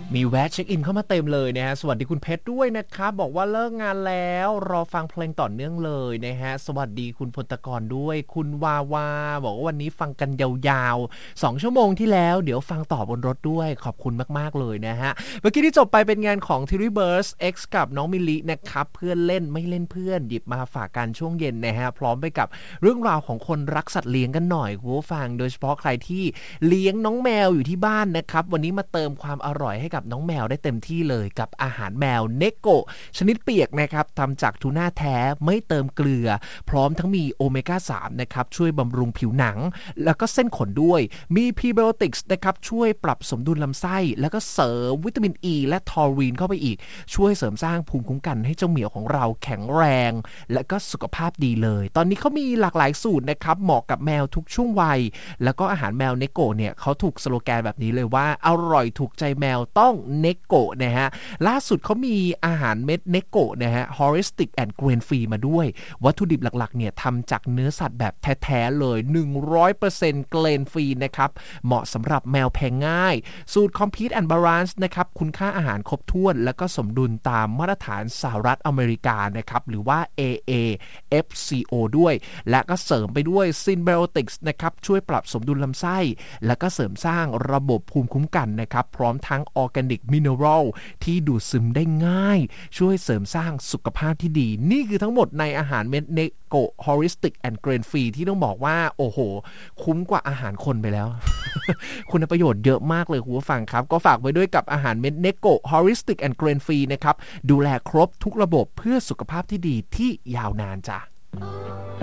มีแวะเช็คอินเข้ามาเต็มเลยนะฮะสวัสดีคุณเพชรด้วยนะครับบอกว่าเลิกงานแล้วรอฟังเพลงต่อเนื่องเลยนะฮะสวัสดีคุณพลตกรด้วยคุณวาวาบอกว่าวันนี้ฟังกันยาวๆ2ชั่วโมงที่แล้วเดี๋ยวฟังต่อบนรถด้วยขอบคุณมากๆเลยนะฮะเมื่อกี้ที่จบไปเป็นงานของ Threeverse X กับน้องมิลลินะครับเพื่อนเล่นไม่เล่นเพื่อนหยิบมาฝากกันช่วงเย็นนะฮะพร้อมไปกับเรื่องราวของคนรักสัตว์เลี้ยงกันหน่อยคุณผู้ฟังโดยเฉพาะใครที่เลี้ยงน้องแมวอยู่ที่บ้านนะครับวันนี้มาเติมความอร่อยให้กับน้องแมวได้เต็มที่เลยกับอาหารแมวเนโกะชนิดเปียกนะครับทำจากทูน่าแท้ไม่เติมเกลือพร้อมทั้งมีโอเมก้า3นะครับช่วยบำรุงผิวหนังแล้วก็เส้นขนด้วยมีพรีไบโอติกส์นะครับช่วยปรับสมดุลลำไส้แล้วก็เสริมวิตามินอ e ีและทอรีนเข้าไปอีกช่วยเสริมสร้างภูมิคุ้มกันให้เจ้าเหมียวของเราแข็งแรงและก็สุขภาพดีเลยตอนนี้เขามีหลากหลายสูตรนะครับเหมาะกับแมวทุกช่วงวัยแล้วก็อาหารแมวเนโกะเนี่ยเขาถูกสโลแกนแบบนี้เลยว่าอร่อยถูกใจแมวต้องเนโกะนะฮะล่าสุดเขามีอาหารเม็ดเนโกะนะฮะ Holistic and Grain Free มาด้วยวัตถุดิบหลักๆเนี่ยทำจากเนื้อสัตว์แบบแท้ๆเลย 100% Grain Free นะครับเหมาะสำหรับแมวแพงง่ายสูตร Complete and Balance นะครับคุณค่าอาหารครบถ้วนแล้วก็สมดุลตามมาตรฐานสหรัฐอเมริกานะครับหรือว่า AAFCO ด้วยและก็เสริมไปด้วย Synbiotics นะครับช่วยปรับสมดุลลำไส้แล้วก็เสริมสร้างระบบภูมิคุ้มกันนะครับพร้อมทั้ง Organic Mineral ที่ดูดซึมได้ง่ายช่วยเสริมสร้างสุขภาพที่ดีนี่คือทั้งหมดในอาหารเม็ดเนโกะ Holistic and Grain Free ที่ต้องบอกว่าโอ้โหคุ้มกว่าอาหารคนไปแล้ว คุณประโยชน์เยอะมากเลยคุณผู้ฟังครับก็ฝากไว้ด้วยกับอาหารเม็ดเนโกะ Holistic and Grain Free นะครับดูแลครบทุกระบบเพื่อสุขภาพที่ดีที่ยาวนานจ้ะ